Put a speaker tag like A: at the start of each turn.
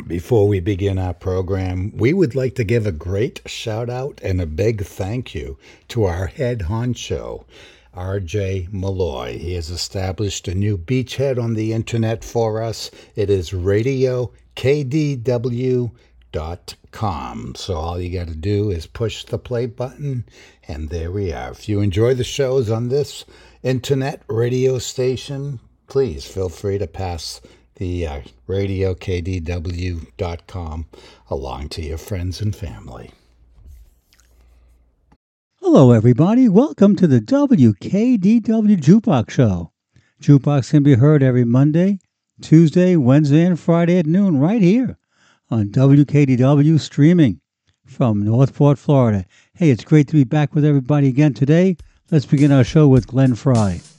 A: Before we begin our program, we would like to give a great shout out and a big thank you to our head honcho, RJ Malloy. He has established a new beachhead on the internet for us. It is RadioKDW.com. So all you got to do is push the play button, and there we are. If you enjoy the shows on this internet radio station, please feel free to pass the RadioKDW.com along to your friends and family.
B: Hello, everybody. Welcome to the WKDW Jukebox Show. Jukebox can be heard every Monday, Tuesday, Wednesday, and Friday at noon right here on WKDW streaming from Northport, Florida. Hey, it's great to be back with everybody again today. Let's begin our show with Glenn Frey.